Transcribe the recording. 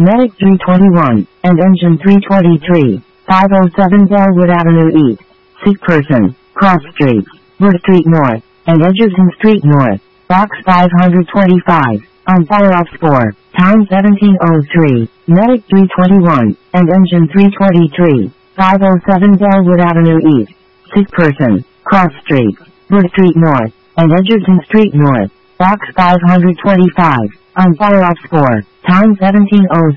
Medic 321, and Engine 323, 507 Bellwood Avenue East, Sick Person, Cross Street, Wood Street North, and Edgerton Street North, Box 525, on fire off spore, time 1703, Medic 321, and Engine 323, 507 Bellwood Avenue East, Sick Person, Cross Street, Wood Street North, and Edgerton Street North, Box 525, on fire off spore, time 1703.